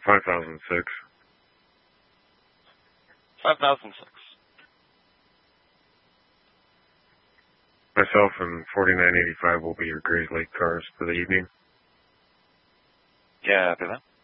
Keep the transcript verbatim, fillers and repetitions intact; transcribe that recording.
five thousand six. five thousand six. Myself and forty-nine eighty-five will be your Grays Lake cars for the evening. Yeah, do that.